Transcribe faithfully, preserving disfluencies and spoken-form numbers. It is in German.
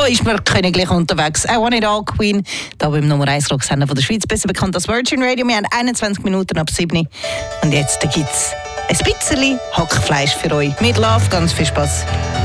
Da ist man königlich unterwegs. I Want It All Queen, da beim Nummer eins Rocksender von der Schweiz, besser bekannt als Virgin Radio. Wir haben einundzwanzig Minuten ab sieben. Und jetzt gibt es ein bisschen Hackfleisch für euch. Mit Love, ganz viel Spaß.